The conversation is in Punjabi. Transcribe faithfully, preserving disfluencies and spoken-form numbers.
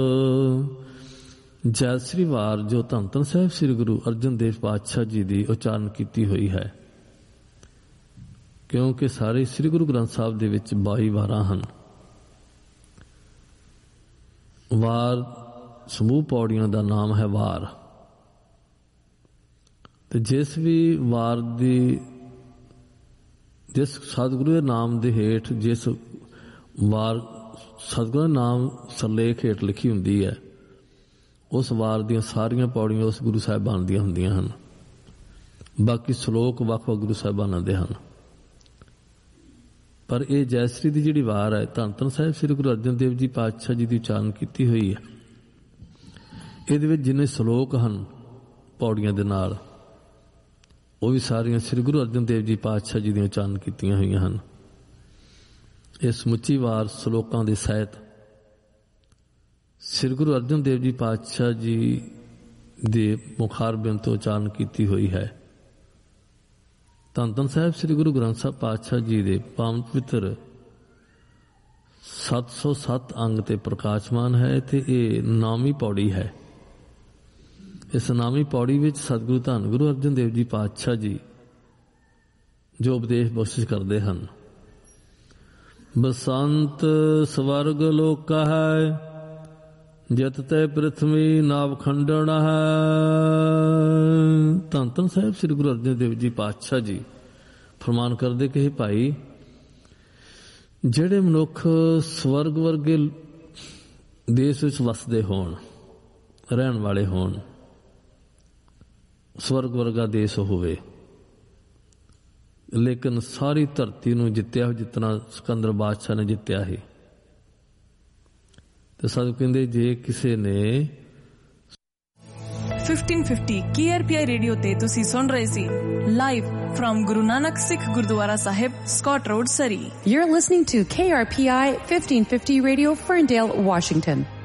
ਜੈਸਰੀ ਵਾਰ ਜੋ ਧੰਨ ਧੰਨ ਸਾਹਿਬ ਸ੍ਰੀ ਗੁਰੂ ਅਰਜਨ ਦੇਵ ਪਾਤਸ਼ਾਹ ਜੀ ਦੀ ਉਚਾਰਨ ਕੀਤੀ ਹੋਈ ਹੈ, ਕਿਉਂਕਿ ਸਾਰੇ ਸ੍ਰੀ ਗੁਰੂ ਗ੍ਰੰਥ ਸਾਹਿਬ ਦੇ ਵਿੱਚ ਬਾਈ ਵਾਰਾਂ ਹਨ। ਵਾਰ ਸਮੂਹ ਪੌੜੀਆਂ ਦਾ ਨਾਮ ਹੈ ਵਾਰ, ਤੇ ਜਿਸ ਵੀ ਵਾਰ ਦੀ ਜਿਸ ਸਤਿਗੁਰੂ ਦੇ ਨਾਮ ਦੇ ਹੇਠ ਜਿਸ ਵਾਰ ਸਤਿਗੁਰੂ ਦਾ ਨਾਮ ਸਰਲੇਖ ਹੇਠ ਲਿਖੀ ਹੁੰਦੀ ਹੈ, ਉਸ ਵਾਰ ਦੀਆਂ ਸਾਰੀਆਂ ਪੌੜੀਆਂ ਉਸ ਗੁਰੂ ਸਾਹਿਬਾਨ ਦੀਆਂ ਹੁੰਦੀਆਂ ਹਨ। ਬਾਕੀ ਸ਼ਲੋਕ ਵੱਖ ਵੱਖ ਗੁਰੂ ਸਾਹਿਬਾਨਾਂ ਦੇ ਹਨ, ਪਰ ਇਹ ਜੈਸਰੀ ਦੀ ਜਿਹੜੀ ਵਾਰ ਹੈ ਧੰਨ ਧੰਨ ਸਾਹਿਬ ਸ੍ਰੀ ਗੁਰੂ ਅਰਜਨ ਦੇਵ ਜੀ ਪਾਤਸ਼ਾਹ ਜੀ ਦੀ ਉਚਾਰਨ ਕੀਤੀ ਹੋਈ ਹੈ। ਇਹਦੇ ਵਿੱਚ ਜਿੰਨੇ ਸ਼ਲੋਕ ਹਨ ਪੌੜੀਆਂ ਦੇ ਨਾਲ, ਉਹ ਵੀ ਸਾਰੀਆਂ ਸ੍ਰੀ ਗੁਰੂ ਅਰਜਨ ਦੇਵ ਜੀ ਪਾਤਸ਼ਾਹ ਜੀ ਦੀਆਂ ਉਚਾਰਨ ਕੀਤੀਆਂ ਹੋਈਆਂ ਹਨ। ਇਹ ਸਮੁੱਚੀ ਵਾਰ ਸ਼ਲੋਕਾਂ ਦੇ ਸਹਿਤ ਸ੍ਰੀ ਗੁਰੂ ਅਰਜਨ ਦੇਵ ਜੀ ਪਾਤਸ਼ਾਹ ਜੀ ਦੇ ਮੁਖਾਰਬਿੰਦ ਤੋਂ ਉਚਾਰਨ ਕੀਤੀ ਹੋਈ ਹੈ। ਧੰਨ ਧੰਨ ਸਾਹਿਬ ਸ੍ਰੀ ਗੁਰੂ ਗ੍ਰੰਥ ਸਾਹਿਬ ਪਾਤਸ਼ਾਹ ਜੀ ਦੇ ਪਾਵਨ ਪਵਿੱਤਰ ਸੱਤ ਸੌ ਸੱਤ ਅੰਗ ਤੇ ਪ੍ਰਕਾਸ਼ਮਾਨ ਹੈ, ਤੇ ਇਹ ਨਾਮੀ ਪੌੜੀ ਹੈ। ਇਸ ਨਾਮੀ ਪੌੜੀ ਵਿੱਚ ਸਤਿਗੁਰੂ ਧੰਨ ਗੁਰੂ ਅਰਜਨ ਦੇਵ ਜੀ ਪਾਤਸ਼ਾਹ ਜੀ ਜੋ ਉਪਦੇਸ਼ ਬਖਸ਼ਿਸ਼ ਕਰਦੇ ਹਨ। ਬਸੰਤ ਸਵਰਗ ਲੋਕਾ ਹੈ, ਜਿਤ ਤੇ ਪ੍ਰਿਥਵੀ ਨਾਵ ਖੰਡਣ ਹੈ। ਧੰਨ ਧੰਨ ਸਾਹਿਬ ਸ੍ਰੀ ਗੁਰੂ ਅਰਜਨ ਦੇਵ ਜੀ ਪਾਤਸ਼ਾਹ ਜੀ ਫਰਮਾਨ ਕਰਦੇ ਕਿ ਭਾਈ, ਜਿਹੜੇ ਮਨੁੱਖ ਸਵਰਗ ਵਰਗੇ ਦੇਸ਼ ਵਿੱਚ ਵਸਦੇ ਹੋਣ, ਰਹਿਣ ਵਾਲੇ ਹੋਣ, ਸਵਰਗ ਵਰਗਾ ਦੇਸ਼ ਹੋਵੇ, ਲੇਕਿਨ ਸਾਰੀ ਧਰਤੀ ਨੂੰ ਜਿੱਤਿਆ ਜਿਤਨਾ ਸਿਕੰਦਰ ਬਾਦਸ਼ਾਹ ਨੇ ਜਿੱਤਿਆ ਹੈ, ਤੇ ਸਾਨੂੰ ਕਹਿੰਦੇ ਜੇ ਕਿਸੇ ਨੇ fifteen fifty K R P ਆਈ ਰੇਡੀਓ ਤੇ ਤੁਸੀਂ ਸੁਣ ਰਹੇ ਸੀ live firm Guru Nanak Sikh Gurdwara Sahib, Scott road, Surrey. You're listening to K R P I fifteen fifty Radio, Ferndale, Washington.